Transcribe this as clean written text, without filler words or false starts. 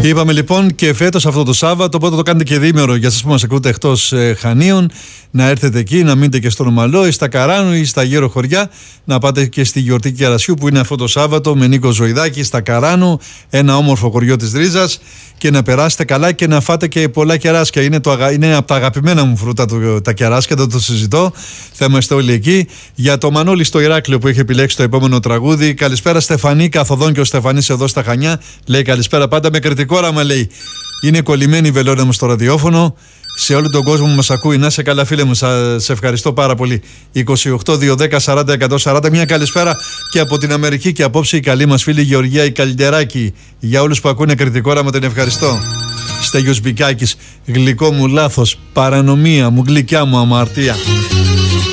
Είπαμε λοιπόν και φέτος αυτό το Σάββατο, οπότε το κάνετε και διήμερο για εσάς που μας ακούτε εκτός Χανίων, να έρθετε εκεί, να μείνετε και στον Ομαλό ή στα Καράνου ή στα γύρω χωριά, να πάτε και στη γιορτή Κερασιού που είναι αυτό το Σάββατο με Νίκο Ζωηδάκη στα Καράνου, ένα όμορφο χωριό της Ρίζας, και να περάσετε καλά και να φάτε και πολλά κεράσια. Είναι από τα αγαπημένα μου φρούτα τα κεράσια, δεν το συζητώ. Θα είμαστε όλοι εκεί. Για το Μανώλη στο Ηράκλειο που έχει επιλέξει το επόμενο τραγούδι. Καλησπέρα Στεφανή, καθοδόν και ο Στεφανής εδώ στα Χανιά. Λέει καλησπέρα, πάντα με κριτικό όραμα λέει. Είναι κολλημένη η βελόνα μου στο ραδιόφωνο. Σε όλο τον κόσμο που μας ακούει, να σε καλά φίλε μου, σε ευχαριστώ πάρα πολύ. 28-210-40-140. Μια καλησπέρα και από την Αμερική και απόψε η καλή μας φίλη Γεωργία η Καλλιτεράκη. Για όλους που ακούνε κριτικό όραμα την ευχαριστώ. Στέγιος Μπικάκης, γλυκό μου λάθος, παρανομία μου, γλυκιά μου αμαρτία.